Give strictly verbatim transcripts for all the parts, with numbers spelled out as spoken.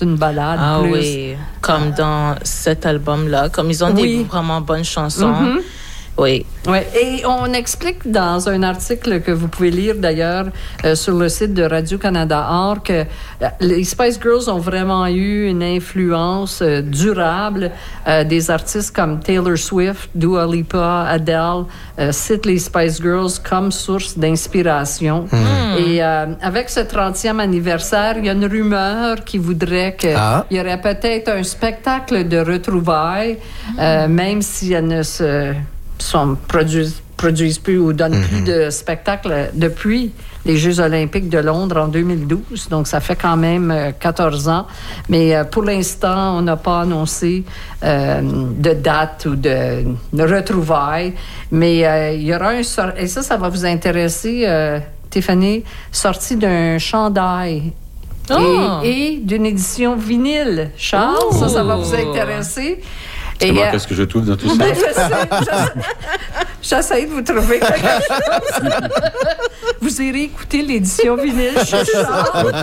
c'est une balade. Ah plus. oui, comme dans cet album-là, comme ils ont Oui. des vraiment bonnes chansons. Mm-hmm. Oui. Oui, et on explique dans un article que vous pouvez lire d'ailleurs euh, sur le site de Radio-Canada Art que euh, les Spice Girls ont vraiment eu une influence euh, durable. Euh, des artistes comme Taylor Swift, Dua Lipa, Adele euh, citent les Spice Girls comme source d'inspiration. Mmh. Et euh, avec ce trentième anniversaire, il y a une rumeur qui voudrait qu'il Ah. y aurait peut-être un spectacle de retrouvailles, euh, même si elle ne se... sont produisent, produisent plus ou donnent mm-hmm. plus de spectacles depuis les Jeux olympiques de Londres en deux mille douze. Donc, ça fait quand même euh, quatorze ans. Mais euh, pour l'instant, on n'a pas annoncé euh, de date ou de, de retrouvailles. Mais euh, il y aura un... Sor- et ça, ça va vous intéresser, euh, Tiffany, sortie d'un chandail. Oh. Et, et d'une édition vinyle. Charles, oh. ça, ça va vous intéresser. Et moi, euh, qu'est-ce que je trouve dans tout ça? Ben, je sais, j'essaie de vous trouver quelque chose. Vous irez écouter l'édition vinyle chez Charles.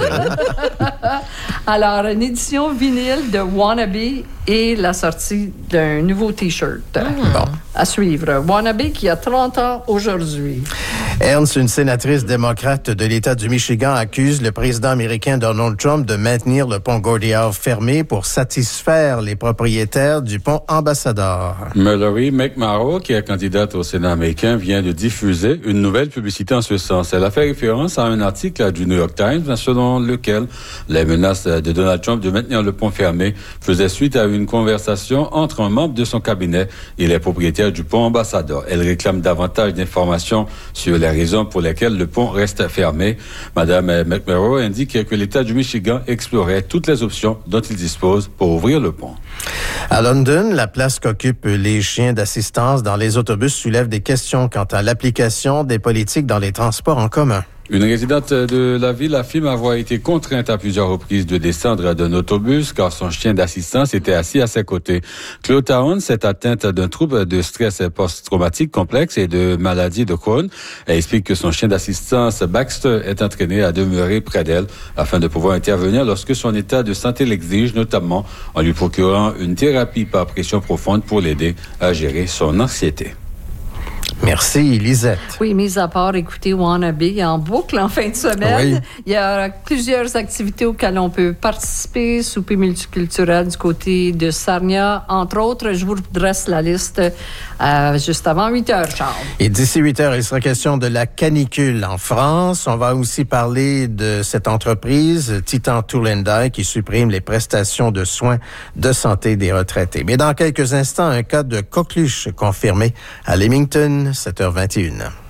Alors, une édition vinyle de Wannabe et la sortie d'un nouveau T-shirt. Mm. Bon. À suivre. Wannabe qui a trente ans aujourd'hui. Ernst, une sénatrice démocrate de l'État du Michigan, accuse le président américain Donald Trump de maintenir le pont Gordie Howe fermé pour satisfaire les propriétaires du pont Ambassador. Mallory McMorrow, qui est candidate au Sénat américain, vient de diffuser une nouvelle publicité en ce sens. Elle a fait référence à un article du New York Times selon lequel les menaces de Donald Trump de maintenir le pont fermé faisaient suite à une conversation entre un membre de son cabinet et les propriétaires du pont Ambassador. Elle réclame davantage d'informations sur les raisons pour lesquelles le pont reste fermé. Madame McMorrow indique que l'État du Michigan explorait toutes les options dont il dispose pour ouvrir le pont. À London, la place qu'occupent les chiens d'assistance dans les autobus soulève des questions quant à l'application des politiques dans les transports en commun. Une résidente de la ville affirme avoir été contrainte à plusieurs reprises de descendre d'un autobus car son chien d'assistance était assis à ses côtés. Claude Town s'est atteinte d'un trouble de stress post-traumatique complexe et de maladie de Crohn. Elle explique que son chien d'assistance Baxter est entraîné à demeurer près d'elle afin de pouvoir intervenir lorsque son état de santé l'exige, notamment en lui procurant une thérapie par pression profonde pour l'aider à gérer son anxiété. Merci, Lisette. Oui, mis à part écouter Wannabe en boucle en fin de semaine, oui. Il y a plusieurs activités auxquelles on peut participer. Souper multiculturel du côté de Sarnia, entre autres. Je vous dresse la liste euh, juste avant huit heures, Charles. Et d'ici huit heures, il sera question de la canicule en France. On va aussi parler de cette entreprise, Titan Tool and Die, qui supprime les prestations de soins de santé des retraités. Mais dans quelques instants, un cas de coqueluche confirmé à Leamington, sept heures vingt et une.